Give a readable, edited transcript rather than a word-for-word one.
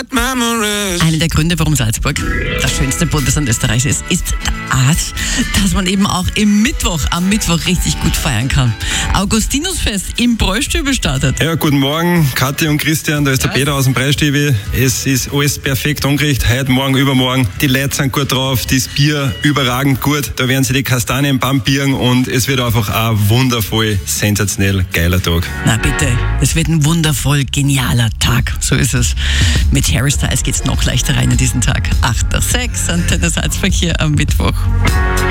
Einer der Gründe, warum Salzburg das schönste Bundesland Österreichs ist der Art, dass man eben auch am Mittwoch richtig gut feiern kann. Augustinusfest im Bräustübel startet. Ja, guten Morgen, Kathi und Christian, da ist der Peter aus dem Bräustübel. Es ist alles perfekt angerichtet, heute, morgen, übermorgen. Die Leute sind gut drauf, das Bier überragend gut. Da werden sie die Kastanien bieren und es wird einfach ein wundervoll, sensationell geiler Tag. Na bitte, es wird ein wundervoll genialer Tag, so ist es. Mit Harry Styles geht's noch leichter rein in diesen Tag. 8 nach 6, Antenne Salzburg hier am Mittwoch.